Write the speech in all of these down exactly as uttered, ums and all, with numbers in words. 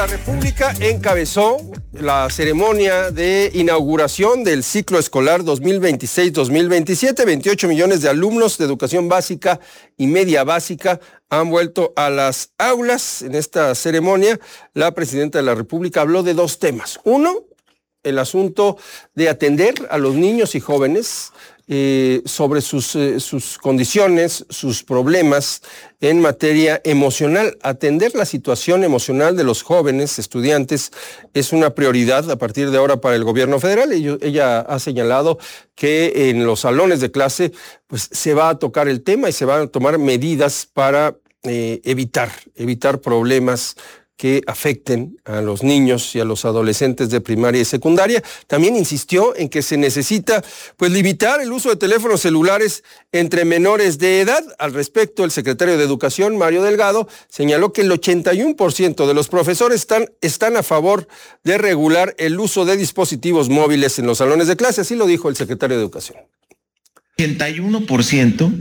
La República encabezó la ceremonia de inauguración del ciclo escolar dos mil veintiséis dos mil veintisiete. veintiocho millones de alumnos de educación básica y media básica han vuelto a las aulas. En esta ceremonia, la presidenta de la República habló de dos temas. Uno, el asunto de atender a los niños y jóvenes eh, sobre sus, eh, sus condiciones, sus problemas en materia emocional. Atender la situación emocional de los jóvenes estudiantes es una prioridad a partir de ahora para el gobierno federal. Ella, ella ha señalado que en los salones de clase pues, se va a tocar el tema y se van a tomar medidas para eh, evitar, evitar problemas que afecten a los niños y a los adolescentes de primaria y secundaria. También insistió en que se necesita pues, limitar el uso de teléfonos celulares entre menores de edad. Al respecto, el secretario de Educación, Mario Delgado, señaló que el ochenta y uno por ciento de los profesores están, están a favor de regular el uso de dispositivos móviles en los salones de clase. Así lo dijo el secretario de Educación. ochenta y uno por ciento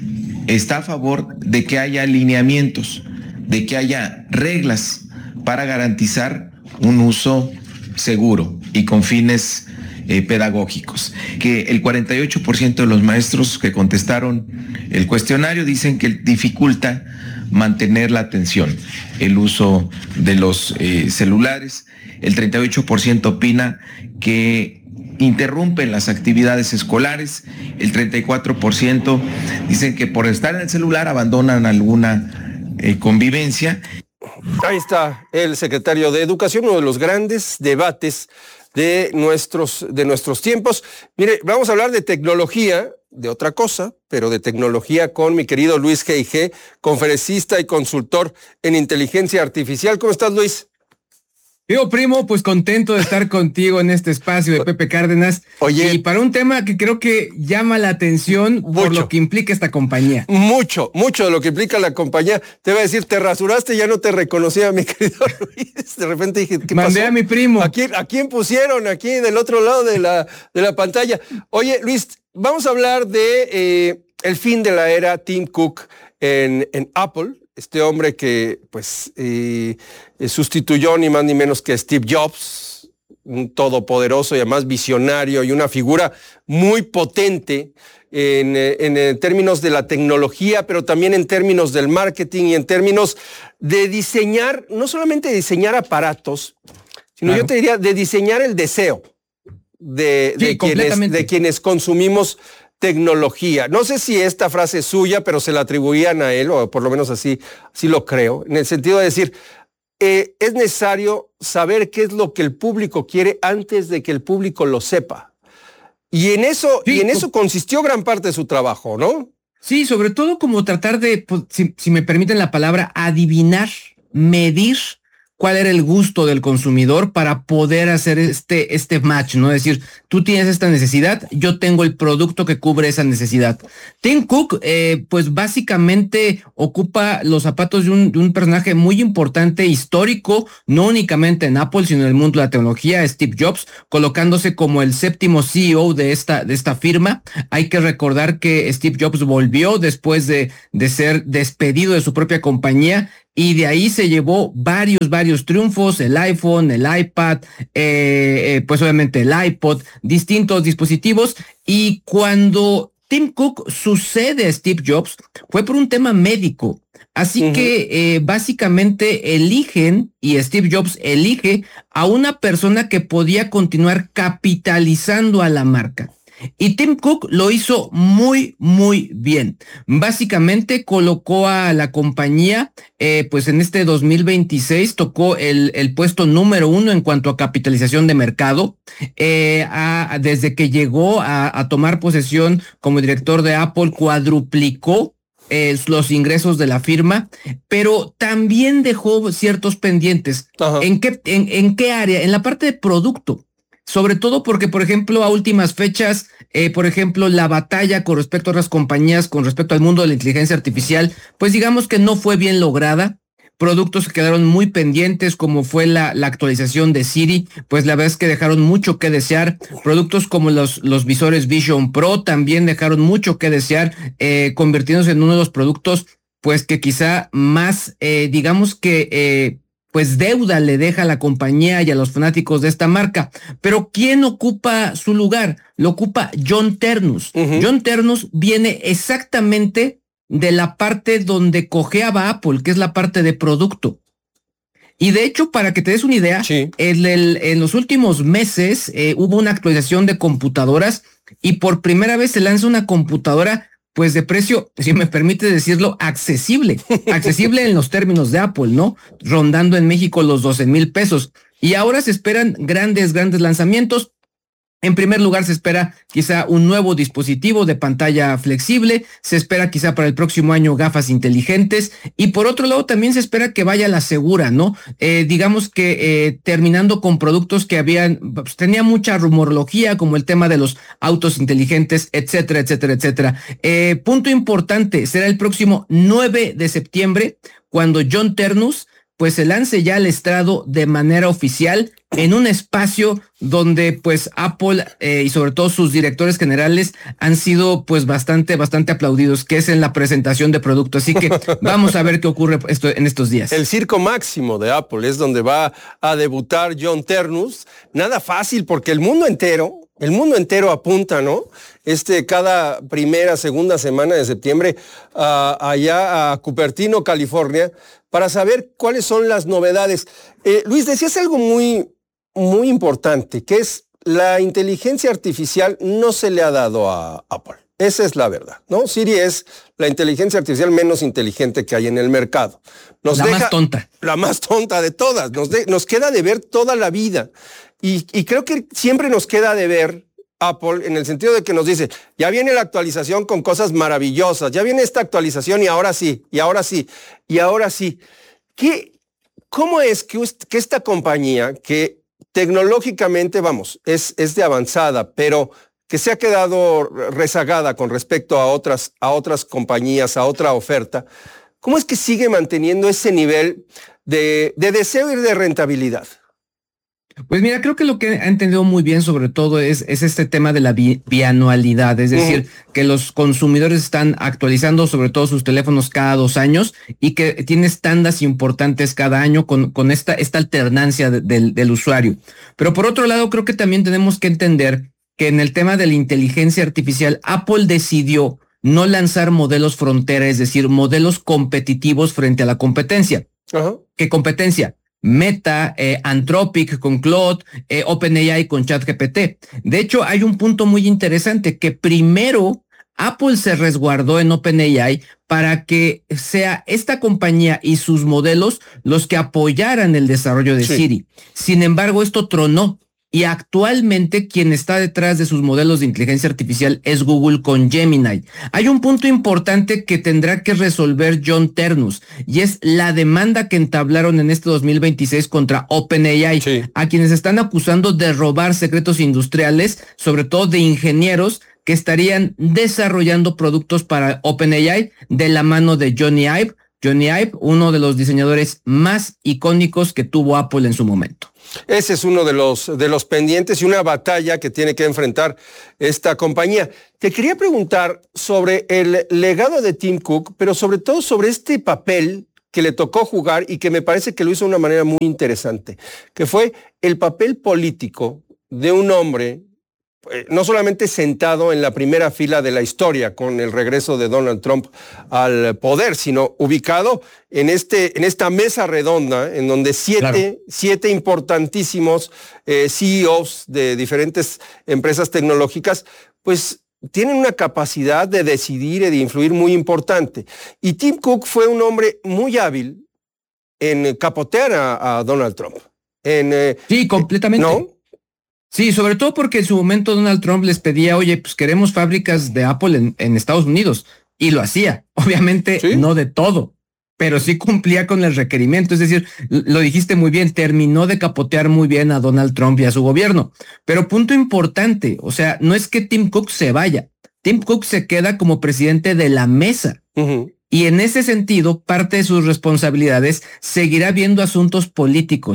está a favor de que haya lineamientos, de que haya reglas para garantizar un uso seguro y con fines eh, pedagógicos. Que el cuarenta y ocho por ciento de los maestros que contestaron el cuestionario dicen que dificulta mantener la atención, el uso de los eh, celulares. El treinta y ocho por ciento opina que interrumpen las actividades escolares. El treinta y cuatro por ciento dicen que por estar en el celular abandonan alguna eh, convivencia. Ahí está el secretario de Educación, uno de los grandes debates de nuestros, de nuestros tiempos. Mire, vamos a hablar de tecnología, de otra cosa, pero de tecnología con mi querido Luis G I G, conferencista y consultor en inteligencia artificial. ¿Cómo estás, Luis? Yo, primo, pues contento de estar contigo en este espacio de Pepe Cárdenas. Oye, y para un tema que creo que llama la atención mucho, por lo que implica esta compañía. Mucho, mucho de lo que implica la compañía. Te iba a decir, te rasuraste, ya no te reconocía, mi querido Luis. De repente dije, ¿qué Mandé pasó? a mi primo. ¿A quién, a quién pusieron aquí del otro lado de la, de la pantalla? Oye, Luis, vamos a hablar de eh, el fin de la era Tim Cook en, en Apple. Este hombre que pues eh, sustituyó ni más ni menos que Steve Jobs, un todopoderoso y además visionario y una figura muy potente en, en, en términos de la tecnología, pero también en términos del marketing y en términos de diseñar, no solamente diseñar aparatos, sino claro, yo te diría de diseñar el deseo de, sí, de, quienes, de quienes consumimos tecnología. No sé si esta frase es suya, pero se la atribuían a él, o por lo menos así, así lo creo, en el sentido de decir, eh, es necesario saber qué es lo que el público quiere antes de que el público lo sepa. Y en eso, sí, y en eso consistió gran parte de su trabajo, ¿no? Sí, sobre todo como tratar de, pues, si, si me permiten la palabra, adivinar, medir cuál era el gusto del consumidor para poder hacer este, este match, ¿no? Es decir, tú tienes esta necesidad, yo tengo el producto que cubre esa necesidad. Tim Cook, eh, pues básicamente ocupa los zapatos de un, de un personaje muy importante, histórico, no únicamente en Apple, sino en el mundo de la tecnología, Steve Jobs, colocándose como el séptimo C E O de esta, de esta firma. Hay que recordar que Steve Jobs volvió después de, de ser despedido de su propia compañía, y de ahí se llevó varios, varios triunfos, el iPhone, el iPad, eh, eh, pues obviamente el iPod, distintos dispositivos. Y cuando Tim Cook sucede a Steve Jobs, fue por un tema médico. Así uh-huh. que eh, básicamente eligen, y Steve Jobs elige a una persona que podía continuar capitalizando a la marca. Y Tim Cook lo hizo muy, muy bien. Básicamente colocó a la compañía, eh, pues en este dos mil veintiséis tocó el, el puesto número uno en cuanto a capitalización de mercado. Eh, a, desde que llegó a, a tomar posesión como director de Apple, cuadruplicó Eh, los ingresos de la firma, pero también dejó ciertos pendientes. Ajá. ¿En qué, en, en qué área? En la parte de producto. Sobre todo porque, por ejemplo, a últimas fechas, eh, por ejemplo, la batalla con respecto a otras compañías, con respecto al mundo de la inteligencia artificial, pues digamos que no fue bien lograda. Productos que quedaron muy pendientes, como fue la, la actualización de Siri, pues la verdad es que dejaron mucho que desear. Productos como los, los visores Vision Pro también dejaron mucho que desear, eh, convirtiéndose en uno de los productos, pues que quizá más, eh, digamos que... Eh, pues deuda le deja a la compañía y a los fanáticos de esta marca. Pero ¿quién ocupa su lugar? Lo ocupa John Ternus. Uh-huh. John Ternus viene exactamente de la parte donde cojeaba Apple, que es la parte de producto. Y de hecho, para que te des una idea, sí. en, el, en los últimos meses eh, hubo una actualización de computadoras y por primera vez se lanza una computadora pues de precio, si me permite decirlo, accesible, accesible en los términos de Apple, ¿no? Rondando en México los doce mil pesos. Y ahora se esperan grandes, grandes lanzamientos. En primer lugar, se espera quizá un nuevo dispositivo de pantalla flexible, se espera quizá para el próximo año gafas inteligentes y por otro lado también se espera que vaya a la segura, ¿no? Eh, digamos que eh, terminando con productos que habían, pues, tenía mucha rumorología como el tema de los autos inteligentes, etcétera, etcétera, etcétera. Eh, punto importante, será el próximo nueve de septiembre cuando John Ternus pues se lance ya al estrado de manera oficial en un espacio donde pues Apple eh, y sobre todo sus directores generales han sido pues bastante, bastante aplaudidos, que es en la presentación de producto. Así que vamos a ver qué ocurre esto, en estos días. El circo máximo de Apple es donde va a debutar John Ternus. Nada fácil porque el mundo entero, el mundo entero apunta, ¿no? Este, cada primera, segunda semana de septiembre uh, allá a Cupertino, California, para saber cuáles son las novedades. Eh, Luis, decías algo muy, muy importante, que es la inteligencia artificial no se le ha dado a Apple. Esa es la verdad, ¿no? Siri es la inteligencia artificial menos inteligente que hay en el mercado. Nos la deja, más tonta. La más tonta de todas. Nos, de, nos queda de ver toda la vida. Y, y creo que siempre nos queda de ver Apple en el sentido de que nos dice, ya viene la actualización con cosas maravillosas, ya viene esta actualización y ahora sí, y ahora sí, y ahora sí. ¿Qué, ¿Cómo es que, que esta compañía, que tecnológicamente, vamos, es, es de avanzada, pero que se ha quedado rezagada con respecto a otras, a otras compañías, a otra oferta, cómo es que sigue manteniendo ese nivel de, de deseo y de rentabilidad? Pues mira, creo que lo que ha entendido muy bien sobre todo es, es este tema de la bi bianualidad, es decir, uh-huh. que los consumidores están actualizando sobre todo sus teléfonos cada dos años y que tienes tandas importantes cada año con, con esta, esta alternancia de, del, del usuario. Pero por otro lado, creo que también tenemos que entender que en el tema de la inteligencia artificial, Apple decidió no lanzar modelos frontera, es decir, modelos competitivos frente a la competencia. Uh-huh. ¿Qué competencia? Meta, eh, Anthropic con Claude, eh, OpenAI con ChatGPT. De hecho, hay un punto muy interesante que primero Apple se resguardó en OpenAI para que sea esta compañía y sus modelos los que apoyaran el desarrollo de sí. Siri. Sin embargo, esto tronó. Y actualmente quien está detrás de sus modelos de inteligencia artificial es Google con Gemini. Hay un punto importante que tendrá que resolver John Ternus y es la demanda que entablaron en este dos mil veintiséis contra OpenAI, sí. a quienes están acusando de robar secretos industriales, sobre todo de ingenieros que estarían desarrollando productos para OpenAI de la mano de Johnny Ive. Johnny Ive, uno de los diseñadores más icónicos que tuvo Apple en su momento. Ese es uno de los, de los pendientes y una batalla que tiene que enfrentar esta compañía. Te quería preguntar sobre el legado de Tim Cook, pero sobre todo sobre este papel que le tocó jugar y que me parece que lo hizo de una manera muy interesante, que fue el papel político de un hombre no solamente sentado en la primera fila de la historia con el regreso de Donald Trump al poder, sino ubicado en, este, en esta mesa redonda en donde siete, claro. siete importantísimos eh, C E Os de diferentes empresas tecnológicas, pues tienen una capacidad de decidir y de influir muy importante. Y Tim Cook fue un hombre muy hábil en capotear a, a Donald Trump. En, eh, sí, completamente. ¿No? Sí, sobre todo porque en su momento Donald Trump les pedía, oye, pues queremos fábricas de Apple en, en Estados Unidos. Y lo hacía. Obviamente ¿Sí? no de todo, pero sí cumplía con el requerimiento. Es decir, lo dijiste muy bien, terminó de capotear muy bien a Donald Trump y a su gobierno. Pero punto importante, o sea, no es que Tim Cook se vaya. Tim Cook se queda como presidente de la mesa. Uh-huh. Y en ese sentido, parte de sus responsabilidades seguirá viendo asuntos políticos,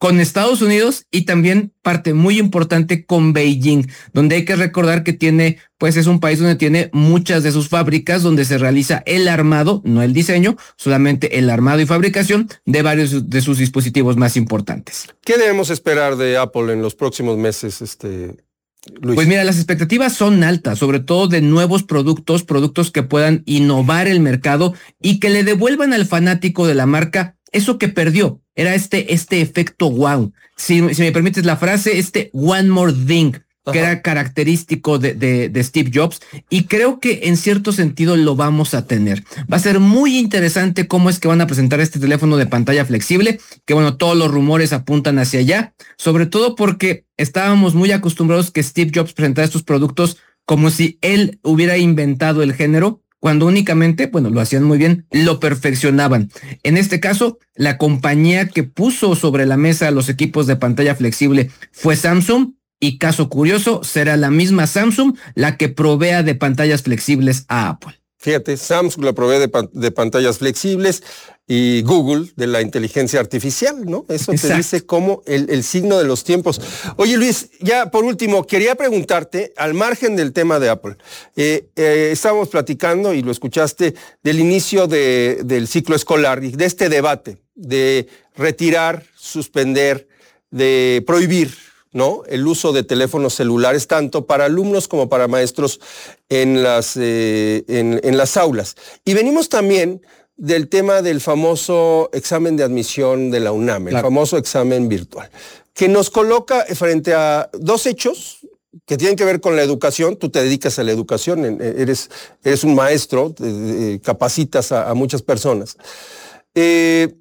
con Estados Unidos y también parte muy importante con Beijing, donde hay que recordar que tiene, pues es un país donde tiene muchas de sus fábricas donde se realiza el armado, no el diseño, solamente el armado y fabricación de varios de sus dispositivos más importantes. ¿Qué debemos esperar de Apple en los próximos meses, este, Luis? Pues mira, las expectativas son altas, sobre todo de nuevos productos, productos que puedan innovar el mercado y que le devuelvan al fanático de la marca eso que perdió. Era este, este efecto wow. Si, si me permites la frase, este one more thing, que Ajá. era característico de, de, de Steve Jobs, y creo que en cierto sentido lo vamos a tener. Va a ser muy interesante cómo es que van a presentar este teléfono de pantalla flexible, que bueno, todos los rumores apuntan hacia allá, sobre todo porque estábamos muy acostumbrados que Steve Jobs presentara estos productos como si él hubiera inventado el género, cuando únicamente, bueno, lo hacían muy bien, lo perfeccionaban. En este caso, la compañía que puso sobre la mesa los equipos de pantalla flexible fue Samsung, y caso curioso, será la misma Samsung la que provea de pantallas flexibles a Apple. Fíjate, Samsung la provee de, pan, de pantallas flexibles y Google de la inteligencia artificial, ¿no? Eso Exacto. te dice como el, el signo de los tiempos. Oye, Luis, ya por último, quería preguntarte, al margen del tema de Apple, eh, eh, estábamos platicando, y lo escuchaste, del inicio de, del ciclo escolar y de este debate de retirar, suspender, de prohibir, ¿no?, el uso de teléfonos celulares tanto para alumnos como para maestros en las, eh, en, en las aulas. Y venimos también del tema del famoso examen de admisión de la UNAM, el claro. famoso examen virtual, que nos coloca frente a dos hechos que tienen que ver con la educación. Tú te dedicas a la educación, eres, eres un maestro, capacitas a, a muchas personas. Eh,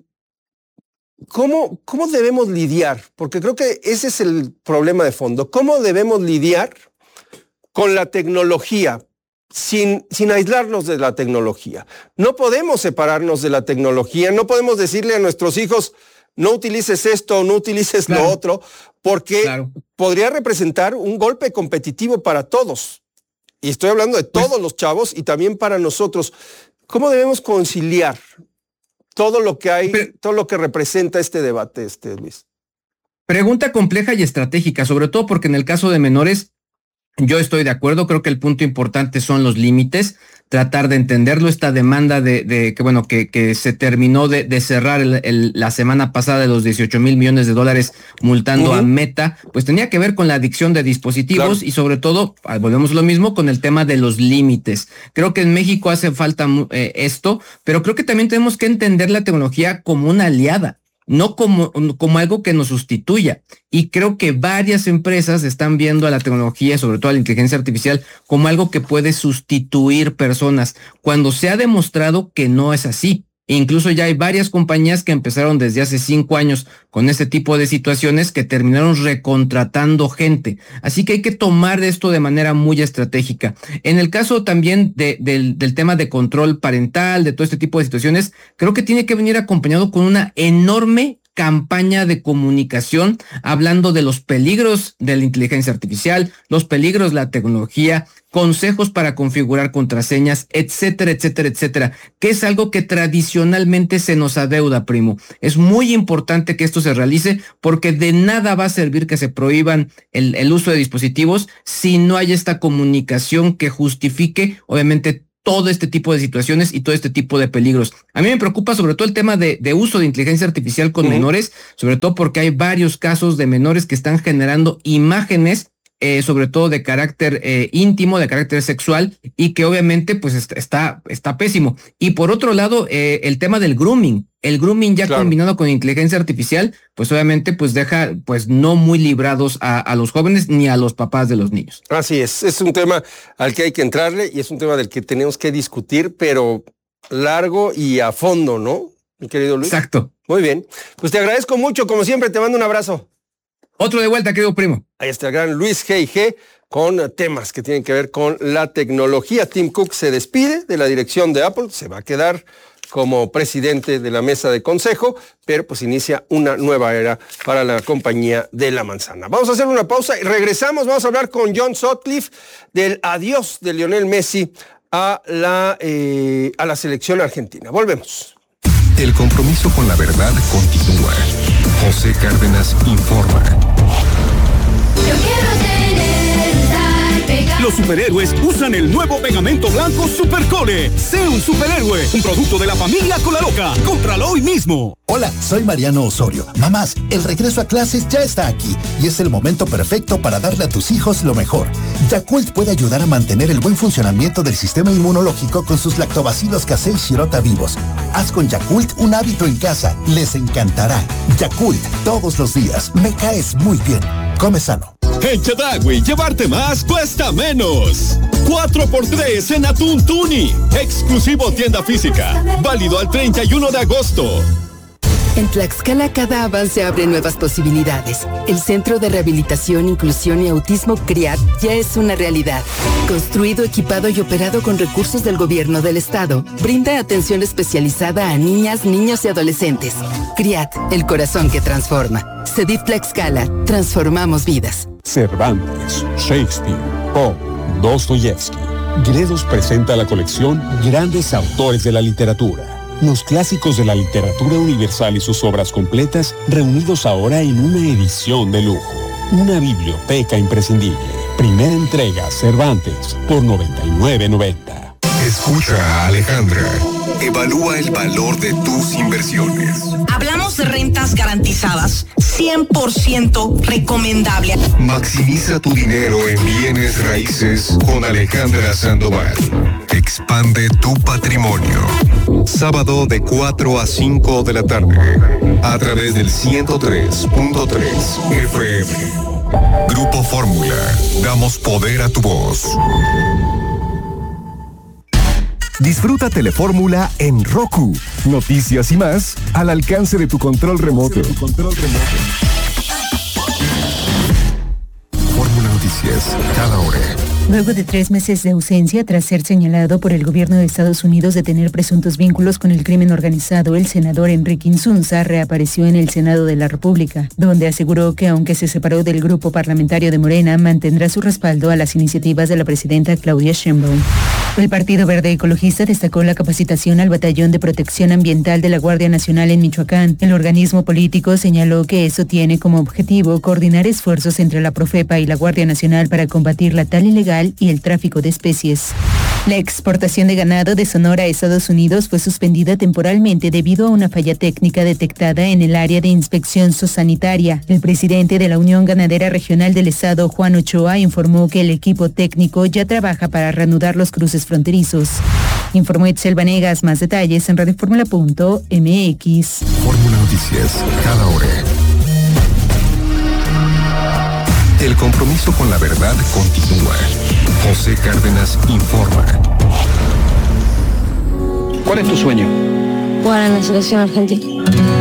¿Cómo, ¿Cómo debemos lidiar? Porque creo que ese es el problema de fondo. ¿Cómo debemos lidiar con la tecnología sin, sin aislarnos de la tecnología? No podemos separarnos de la tecnología, no podemos decirle a nuestros hijos, no utilices esto, no utilices claro. lo otro, porque claro. podría representar un golpe competitivo para todos. Y estoy hablando de todos pues, los chavos y también para nosotros. ¿Cómo debemos conciliar todo lo que hay, Pero, todo lo que representa este debate, este Luis? Pregunta compleja y estratégica, sobre todo porque en el caso de menores, yo estoy de acuerdo, creo que el punto importante son los límites, tratar de entenderlo, esta demanda de, de que bueno, que, que se terminó de, de cerrar el, el, la semana pasada de los dieciocho mil millones de dólares multando uh-huh. a Meta, pues tenía que ver con la adicción de dispositivos claro. y sobre todo, volvemos a lo mismo, con el tema de los límites. Creo que en México hace falta eh, esto, pero creo que también tenemos que entender la tecnología como una aliada, no como, como algo que nos sustituya. Y creo que varias empresas están viendo a la tecnología, sobre todo a la inteligencia artificial, como algo que puede sustituir personas, cuando se ha demostrado que no es así. Incluso ya hay varias compañías que empezaron desde hace cinco años con este tipo de situaciones que terminaron recontratando gente. Así que hay que tomar esto de manera muy estratégica. En el caso también de, de, del tema de control parental, de todo este tipo de situaciones, creo que tiene que venir acompañado con una enorme campaña de comunicación hablando de los peligros de la inteligencia artificial, los peligros de la tecnología, consejos para configurar contraseñas, etcétera, etcétera, etcétera, que es algo que tradicionalmente se nos adeuda, primo. Es muy importante que esto se realice porque de nada va a servir que se prohíban el, el uso de dispositivos si no hay esta comunicación que justifique, obviamente, todo este tipo de situaciones y todo este tipo de peligros. A mí me preocupa sobre todo el tema de, de uso de inteligencia artificial con uh-huh. menores, sobre todo porque hay varios casos de menores que están generando imágenes, eh, sobre todo de carácter eh, íntimo, de carácter sexual, y que obviamente pues está, está, está pésimo. Y por otro lado, eh, el tema del grooming. El grooming ya claro. combinado con inteligencia artificial, pues obviamente pues deja pues no muy librados a, a los jóvenes ni a los papás de los niños. Así es, es un tema al que hay que entrarle y es un tema del que tenemos que discutir, pero largo y a fondo, ¿no, mi querido Luis? Exacto. Muy bien, pues te agradezco mucho, como siempre, te mando un abrazo. Otro de vuelta, querido primo. Ahí está el gran Luis G y G con temas que tienen que ver con la tecnología. Tim Cook se despide de la dirección de Apple, se va a quedar como presidente de la mesa de consejo, pero pues inicia una nueva era para la compañía de la manzana. Vamos a hacer una pausa y regresamos. Vamos a hablar con John Sutcliffe del adiós de Lionel Messi a la, eh, a la selección argentina. Volvemos. El compromiso con la verdad continúa. José Cárdenas informa. Yo quiero tener tal pegado. Los superhéroes usan el nuevo pegamento blanco Supercole. Sé un superhéroe, un producto de la familia Colaloca. Cómpralo hoy mismo. Hola, soy Mariano Osorio. Mamás, el regreso a clases ya está aquí y es el momento perfecto para darle a tus hijos lo mejor. Yakult puede ayudar a mantener el buen funcionamiento del sistema inmunológico con sus lactobacilos casei shirota vivos. Haz con Yakult un hábito en casa. Les encantará. Yakult, todos los días. Me caes muy bien. Come sano. En Chedraui, llevarte más cuesta menos. cuatro por tres en atún tuni. Exclusivo tienda física. Válido al treinta y uno de agosto. En Tlaxcala cada avance abre nuevas posibilidades. El Centro de Rehabilitación, Inclusión y Autismo CRIAT ya es una realidad. Construido, equipado y operado con recursos del gobierno del estado, brinda atención especializada a niñas, niños y adolescentes. CRIAT, el corazón que transforma. CEDIF Tlaxcala, transformamos vidas. Cervantes, Shakespeare, Poe, Dostoyevsky. Gredos presenta la colección Grandes Autores de la Literatura. Los clásicos de la literatura universal y sus obras completas reunidos ahora en una edición de lujo. Una biblioteca imprescindible. Primera entrega Cervantes por noventa y nueve noventa. Escucha a Alejandra. Evalúa el valor de tus inversiones. Hablamos de rentas garantizadas, cien por ciento recomendable. Maximiza tu dinero en bienes raíces con Alejandra Sandoval. Expande tu patrimonio. Sábado de cuatro a cinco de la tarde. A través del ciento tres punto tres F M. Grupo Fórmula. Damos poder a tu voz. Disfruta Telefórmula en Roku. Noticias y más al alcance de tu control remoto. Fórmula Noticias, cada hora. Luego de tres meses de ausencia tras ser señalado por el gobierno de Estados Unidos de tener presuntos vínculos con el crimen organizado, el senador Enrique Insunza reapareció en el Senado de la República, donde aseguró que aunque se separó del grupo parlamentario de Morena, mantendrá su respaldo a las iniciativas de la presidenta Claudia Sheinbaum. El Partido Verde Ecologista destacó la capacitación al Batallón de Protección Ambiental de la Guardia Nacional en Michoacán. El organismo político señaló que eso tiene como objetivo coordinar esfuerzos entre la Profepa y la Guardia Nacional para combatir la tala ilegal y el tráfico de especies. La exportación de ganado de Sonora a Estados Unidos fue suspendida temporalmente debido a una falla técnica detectada en el área de inspección zoosanitaria. El presidente de la Unión Ganadera Regional del Estado, Juan Ochoa, informó que el equipo técnico ya trabaja para reanudar los cruces fronterizos. Informó Itzel Vanegas. Más detalles en radioformula punto m x. Fórmula Noticias, cada hora. El compromiso con la verdad continúa. José Cárdenas informa. ¿Cuál es tu sueño? Jugar en la selección argentina.